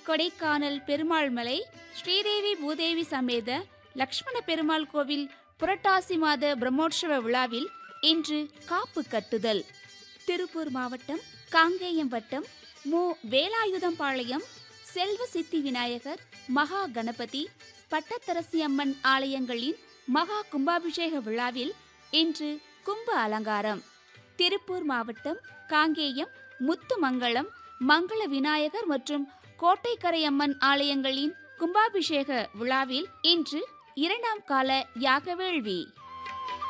கொடைக்கானல் பெருமாள் மலை ஸ்ரீதேவி பூதேவி சமேத லக்ஷ்மண பெருமாள் கோவில் புரட்டாசி மாத பிரம்மோற்சவ விழாவில் இன்று காப்பு கட்டுதல். திருப்பூர் மாவட்டம் காங்கேயம் வட்டம் மு. வேலாயுதம்பாளையம் செல்வ சித்தி விநாயகர், மகா கணபதி, பட்டத்தரசி அம்மன் ஆலயங்களின் மகா கும்பாபிஷேக விழாவில் இன்று கும்ப அலங்காரம். திருப்பூர் மாவட்டம் காங்கேயம் முத்துமங்கலம் மங்கள விநாயகர் மற்றும் கோட்டைக்கரை அம்மன் ஆலயங்களின் கும்பாபிஷேக விழாவில் இன்று 2ஆம் கால யாக வேள்வி.